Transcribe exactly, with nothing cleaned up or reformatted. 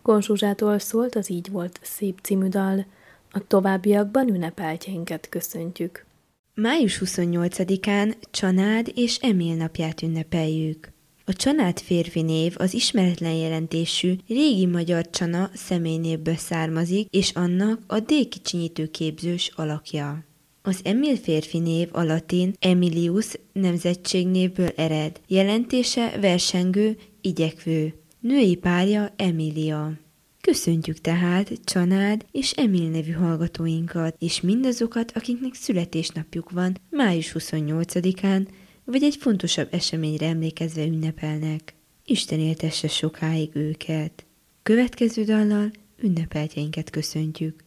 Gon Zsuzsától szólt az Így volt szép című dal. A továbbiakban ünnepeltjeinket köszöntjük. május huszonnyolcadikán Csanád és Emil napját ünnepeljük. A Csanád férfi név az ismeretlen jelentésű régi magyar Csana személynévből származik, és annak a D-kicsinyítő képzős alakja. Az Emil férfi név a latin Emilius nemzetségnévből ered, jelentése versengő, igyekvő. Női párja Emília. Köszöntjük tehát Csanád és Emil nevű hallgatóinkat, és mindazokat, akiknek születésnapjuk van május huszonnyolcadikán, vagy egy fontosabb eseményre emlékezve ünnepelnek. Isten éltesse sokáig őket. Következő dallal ünnepeltjeinket köszöntjük.